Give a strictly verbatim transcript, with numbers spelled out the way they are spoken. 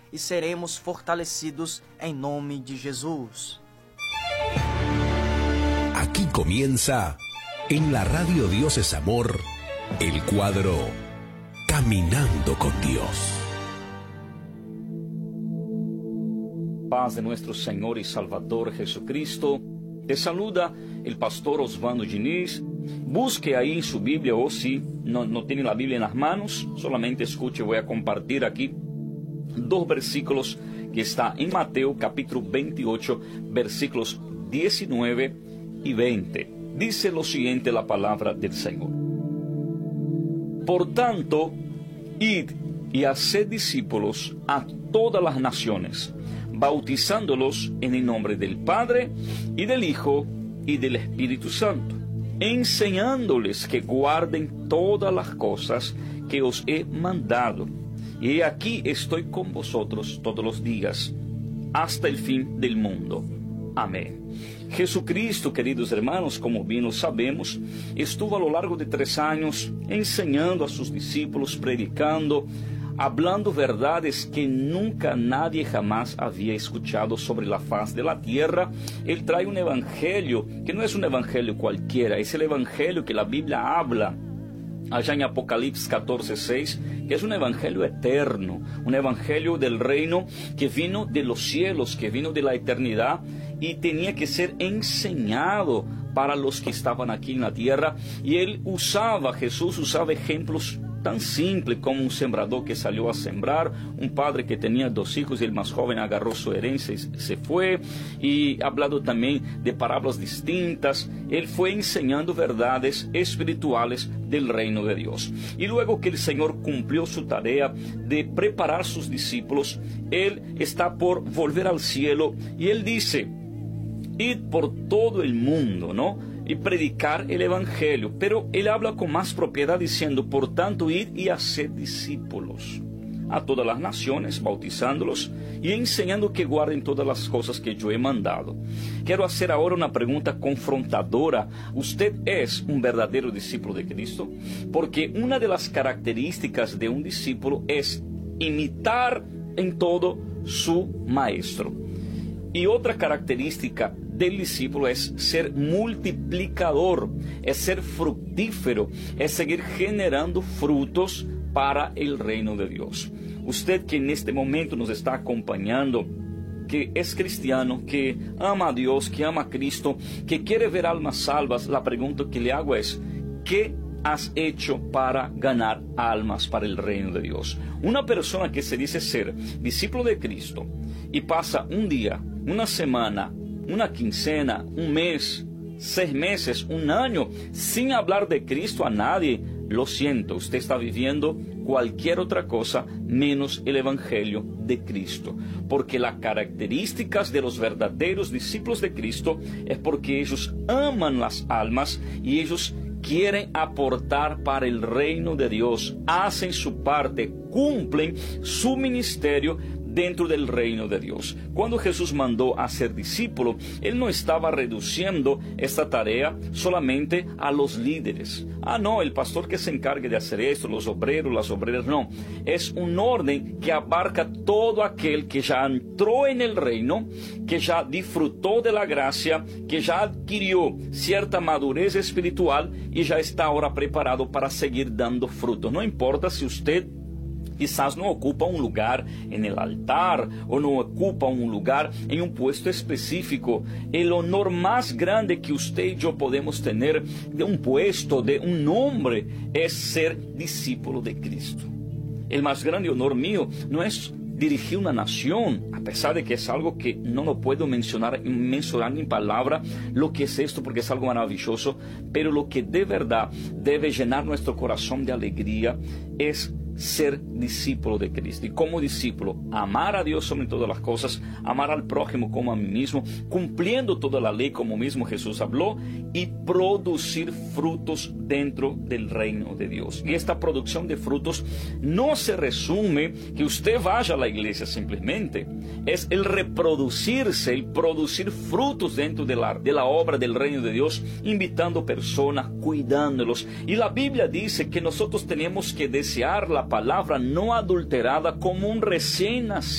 e seremos fortalecidos em nome de Jesus. Aquí comienza, en la radio Dios es Amor, el cuadro Caminando con Dios. Paz de nuestro Señor y Salvador Jesucristo. Te saluda el pastor Osvaldo Diniz. Busque ahí en su Biblia, o si no, no tiene la Biblia en las manos, solamente escuche, voy a compartir aquí dos versículos que está en Mateo capítulo veintiocho, versículos diecinueve y veinte. Dice lo siguiente la palabra del Señor. Por tanto, id y haced discípulos a todas las naciones, bautizándolos en el nombre del Padre, y del Hijo, y del Espíritu Santo, enseñándoles que guarden todas las cosas que os he mandado. Y aquí estoy con vosotros todos los días, hasta el fin del mundo. Amén. Jesucristo, queridos hermanos, como bien lo sabemos, estuvo a lo largo de tres años enseñando a sus discípulos, predicando, hablando verdades que nunca nadie jamás había escuchado sobre la faz de la tierra. Él trae un evangelio que no es un evangelio cualquiera, es el evangelio que la Biblia habla allá en Apocalipsis catorce seis, que es un evangelio eterno, un evangelio del reino que vino de los cielos, que vino de la eternidad y tenía que ser enseñado para los que estaban aquí en la tierra. Y él usaba, Jesús usaba ejemplos tan simples como un sembrador que salió a sembrar, un padre que tenía dos hijos y el más joven agarró su herencia y se fue, y hablado también de parábolas distintas. Él fue enseñando verdades espirituales del reino de Dios. Y luego que el Señor cumplió su tarea de preparar sus discípulos, Él está por volver al cielo y Él dice: id por todo el mundo, ¿no?, y predicar el evangelio. Pero él habla con más propiedad diciendo: por tanto, id y haced discípulos a todas las naciones, bautizándolos y enseñando que guarden todas las cosas que yo he mandado. Quiero hacer ahora una pregunta confrontadora. ¿Usted es un verdadero discípulo de Cristo? Porque una de las características de un discípulo es imitar en todo su maestro. Y otra característica del discípulo es ser multiplicador, es ser fructífero, es seguir generando frutos para el reino de Dios. Usted que en este momento nos está acompañando, que es cristiano, que ama a Dios, que ama a Cristo, que quiere ver almas salvas, la pregunta que le hago es: ¿qué has hecho para ganar almas para el reino de Dios? Una persona que se dice ser discípulo de Cristo y pasa un día, una semana, una quincena, un mes, seis meses, un año, sin hablar de Cristo a nadie, lo siento, usted está viviendo cualquier otra cosa menos el evangelio de Cristo. Porque las características de los verdaderos discípulos de Cristo es porque ellos aman las almas y ellos quieren aportar para el reino de Dios, hacen su parte, cumplen su ministerio dentro del reino de Dios. Cuando Jesús mandó a ser discípulo, Él no estaba reduciendo esta tarea solamente a los líderes. Ah, no, el pastor que se encargue de hacer esto, los obreros, las obreras, no. Es un orden que abarca todo aquel que ya entró en el reino, que ya disfrutó de la gracia, que ya adquirió cierta madurez espiritual y ya está ahora preparado para seguir dando frutos. No importa si usted quizás no ocupa un lugar en el altar o no ocupa un lugar en un puesto específico. El honor más grande que usted y yo podemos tener de un puesto, de un nombre, es ser discípulo de Cristo. El más grande honor mío no es dirigir una nación, a pesar de que es algo que no lo puedo mencionar, mencionar en palabra lo que es esto, porque es algo maravilloso, pero lo que de verdad debe llenar nuestro corazón de alegría es ser discípulo de Cristo. Y como discípulo, amar a Dios sobre todas las cosas, amar al prójimo como a mí mismo, cumpliendo toda la ley como mismo Jesús habló, y producir frutos dentro del reino de Dios. Y esta producción de frutos no se resume que usted vaya a la iglesia simplemente, es el reproducirse, el producir frutos dentro de la, de la obra del reino de Dios, invitando personas, cuidándolos. Y la Biblia dice que nosotros tenemos que desear la palabra no adulterada como un recién nacido